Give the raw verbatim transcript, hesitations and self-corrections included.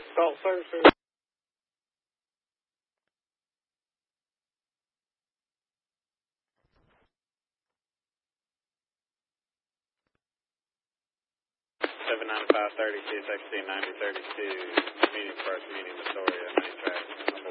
Salt services. seven nine five thirty, C S X C ninety thirty-two, meeting first, meeting Astoria, main track.